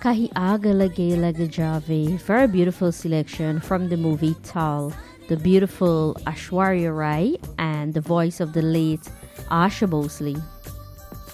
Kahi Aga Lage Lage Jave, very beautiful selection from the movie Tal, the beautiful Aishwarya Rai and the voice of the late Asha Bhosle.